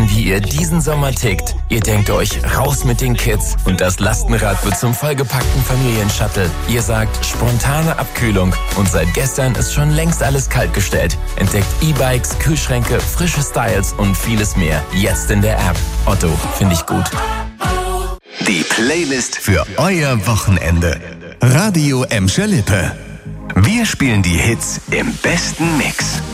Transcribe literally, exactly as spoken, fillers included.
wissen, wie ihr diesen Sommer tickt. Ihr denkt euch, raus mit den Kids und das Lastenrad wird zum vollgepackten Familienshuttle. Ihr sagt, spontane Abkühlung und seit gestern ist schon längst alles kaltgestellt. Entdeckt E-Bikes, Kühlschränke, frische Styles und vieles mehr. Jetzt in der App. Otto, finde ich gut. Die Playlist für euer Wochenende. Radio Emscher Lippe. Wir spielen die Hits im besten Mix.